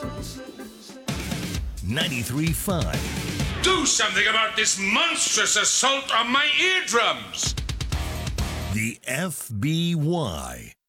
93.5. Do something about this monstrous assault on my eardrums! The FBY.